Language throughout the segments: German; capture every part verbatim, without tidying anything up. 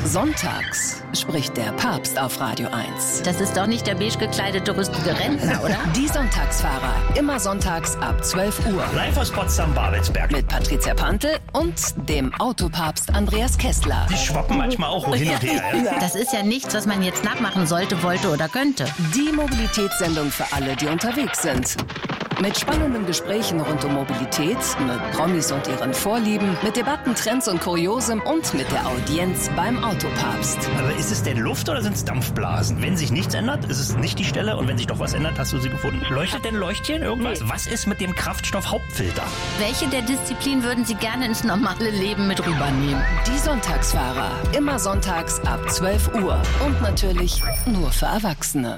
Sonntags spricht der Papst auf Radio eins. Das ist doch nicht der beige gekleidete rüstige Rentner, oder? Die Sonntagsfahrer. Immer sonntags ab zwölf Uhr. Live aus Potsdam-Babelsberg. Mit Patricia Pantel und dem Autopapst Andreas Kessler. Die schwappen manchmal auch hin und her. Ja? Das ist ja nichts, was man jetzt nachmachen sollte, wollte oder könnte. Die Mobilitätssendung für alle, die unterwegs sind. Mit spannenden Gesprächen rund um Mobilität, mit Promis und ihren Vorlieben, mit Debatten, Trends und Kuriosem und mit der Audienz beim Autopapst. Aber ist es denn Luft oder sind es Dampfblasen? Wenn sich nichts ändert, ist es nicht die Stelle. Und wenn sich doch was ändert, hast du sie gefunden. Leuchtet denn Leuchtchen irgendwas? Nee. Was ist mit dem Kraftstoff-Hauptfilter? Welche der Disziplinen würden Sie gerne ins normale Leben mit rübernehmen? Die Sonntagsfahrer. Immer sonntags ab zwölf Uhr. Und natürlich nur für Erwachsene.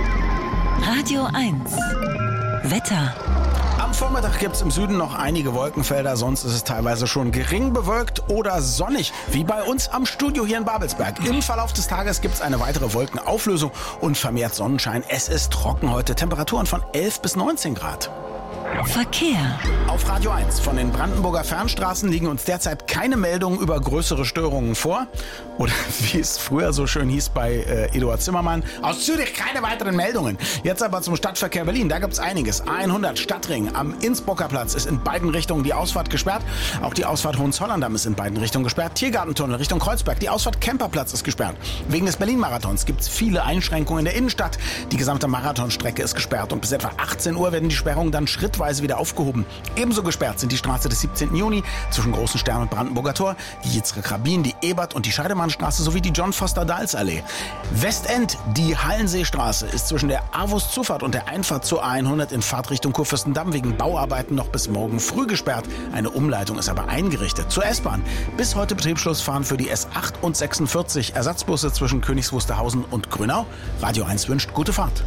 Radio eins. Wetter. Am Vormittag gibt es im Süden noch einige Wolkenfelder, sonst ist es teilweise schon gering bewölkt oder sonnig, wie bei uns am Studio hier in Babelsberg. Im Verlauf des Tages gibt es eine weitere Wolkenauflösung und vermehrt Sonnenschein. Es ist trocken heute, Temperaturen von elf bis neunzehn Grad. Verkehr. Auf Radio eins von den Brandenburger Fernstraßen liegen uns derzeit keine Meldungen über größere Störungen vor. Oder wie es früher so schön hieß bei äh, Eduard Zimmermann, aus Zürich keine weiteren Meldungen. Jetzt aber zum Stadtverkehr Berlin, da gibt's einiges. A hundert Stadtring am Innsbrucker Platz ist in beiden Richtungen die Ausfahrt gesperrt. Auch die Ausfahrt Hohenzollern-Damm ist in beiden Richtungen gesperrt. Tiergartentunnel Richtung Kreuzberg, die Ausfahrt Kemperplatz ist gesperrt. Wegen des Berlin-Marathons gibt's viele Einschränkungen in der Innenstadt. Die gesamte Marathonstrecke ist gesperrt und bis etwa achtzehn Uhr werden die Sperrungen dann schrittweise wieder aufgehoben. Ebenso gesperrt sind die Straße des siebzehnten Juni zwischen Großen Stern und Brandenburger Tor, die Jitzre-Krabin, die Ebert- und die Scheidemannstraße sowie die John-Foster-Dahls-Allee. Westend, die Hallenseestraße, ist zwischen der Avus-Zufahrt und der Einfahrt zur A hundert in Fahrtrichtung Kurfürstendamm wegen Bauarbeiten noch bis morgen früh gesperrt. Eine Umleitung ist aber eingerichtet. Zur S-Bahn. Bis heute Betriebsschluss fahren für die S acht und sechsundvierzig Ersatzbusse zwischen Königs Wusterhausen und Grünau. Radio eins wünscht gute Fahrt.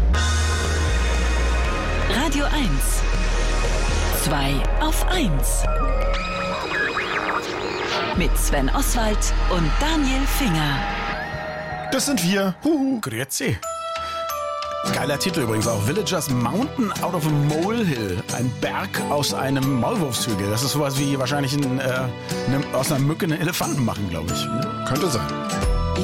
Radio eins. zwei auf eins. Mit Sven Oswald und Daniel Finger. Das sind wir. Huhu. Grüezi. Geiler Titel übrigens auch. Villagers Mountain out of a Molehill. Ein Berg aus einem Maulwurfshügel. Das ist sowas wie wahrscheinlich ein, äh, ne, aus einer Mücke einen Elefanten machen, glaube ich. Könnte sein.